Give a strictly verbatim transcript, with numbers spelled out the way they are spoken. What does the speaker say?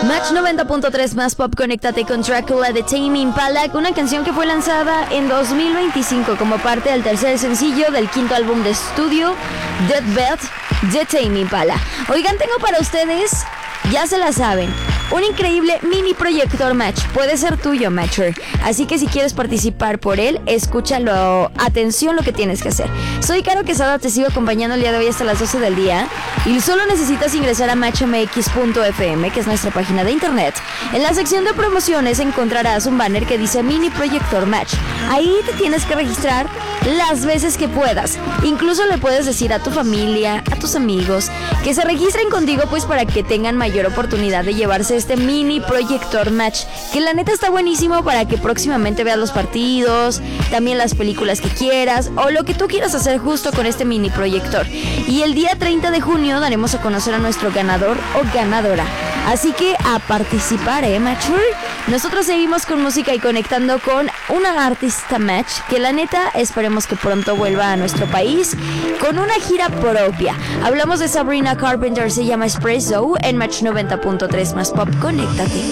Match noventa punto tres más pop, conéctate con Dracula de Tame Impala, una canción que fue lanzada en dos mil veinticinco como parte del tercer sencillo del quinto álbum de estudio, Deathbed, de Tame Impala. Oigan, tengo para ustedes, ya se la saben, un increíble mini proyector Match. Puede ser tuyo, Matcher. Así que si quieres participar por él, escúchalo. Atención lo que tienes que hacer. Soy Caro Quesada, te sigo acompañando el día de hoy hasta las doce del día. Y solo necesitas ingresar a match m x punto f m, que es nuestra página de internet. En la sección de promociones encontrarás un banner que dice mini proyector Match. Ahí te tienes que registrar las veces que puedas. Incluso le puedes decir a tu familia, a tus amigos, que se registren contigo, pues para que tengan mayor oportunidad de llevarse este mini proyector Match, que la neta está buenísimo para que próximamente veas los partidos, también las películas que quieras o lo que tú quieras hacer justo con este mini proyector. Y el día treinta de junio daremos a conocer a nuestro ganador o ganadora. Así que a participar, ¿eh, Matcher? Nosotros seguimos con música y conectando con una artista Match que la neta esperemos que pronto vuelva a nuestro país con una gira propia. Hablamos de Sabrina Carpenter, se llama Espresso en Match noventa punto tres más pop. Conéctate.